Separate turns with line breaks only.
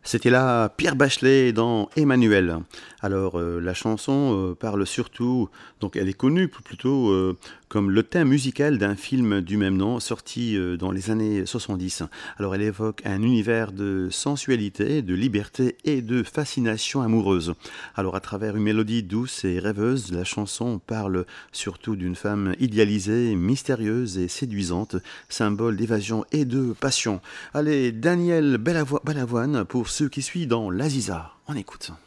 C'était là Pierre Bachelet dans Emmanuel. Alors la chanson parle surtout, donc elle est connue plutôt comme le thème musical d'un film du même nom sorti dans les années 70. Alors elle évoque un univers de sensualité, de liberté et de fascination amoureuse. Alors à travers une mélodie douce et rêveuse, la chanson parle surtout d'une femme idéalisée, mystérieuse et séduisante, symbole d'évasion et de passion. Allez, Daniel Balavoine pour ceux qui suivent dans l'Aziza. On écoute.